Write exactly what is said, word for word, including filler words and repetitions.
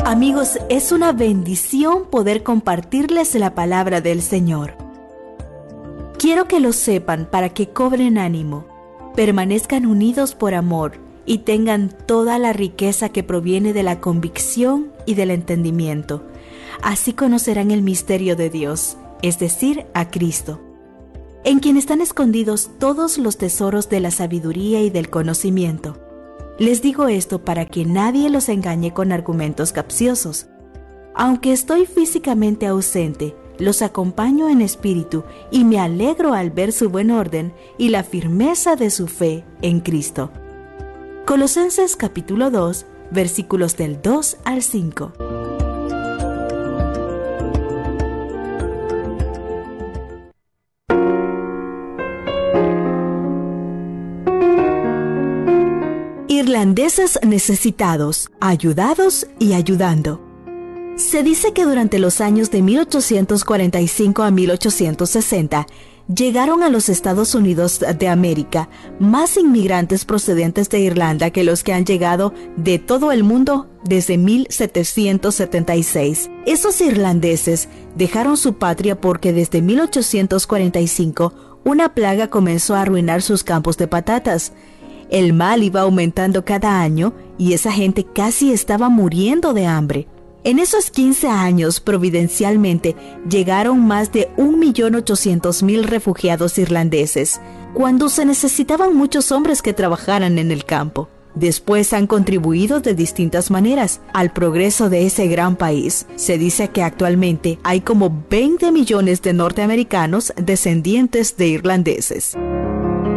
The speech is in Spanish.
Amigos, es una bendición poder compartirles la palabra del Señor. Quiero que lo sepan para que cobren ánimo, permanezcan unidos por amor y tengan toda la riqueza que proviene de la convicción y del entendimiento. Así conocerán el misterio de Dios, es decir, a Cristo, en quien están escondidos todos los tesoros de la sabiduría y del conocimiento. Les digo esto para que nadie los engañe con argumentos capciosos. Aunque estoy físicamente ausente, los acompaño en espíritu y me alegro al ver su buen orden y la firmeza de su fe en Cristo. Colosenses capítulo dos, versículos del dos al cinco. Irlandeses necesitados, ayudados y ayudando. Se dice que durante los años de mil ochocientos cuarenta y cinco a mil ochocientos sesenta llegaron a los Estados Unidos de América más inmigrantes procedentes de Irlanda que los que han llegado de todo el mundo desde mil setecientos setenta y seis. Esos irlandeses dejaron su patria porque desde mil ochocientos cuarenta y cinco una plaga comenzó a arruinar sus campos de patatas. El mal iba aumentando cada año y esa gente casi estaba muriendo de hambre. En esos quince años, providencialmente, llegaron más de un millón ochocientos mil refugiados irlandeses, cuando se necesitaban muchos hombres que trabajaran en el campo. Después han contribuido de distintas maneras al progreso de ese gran país. Se dice que actualmente hay como veinte millones de norteamericanos descendientes de irlandeses.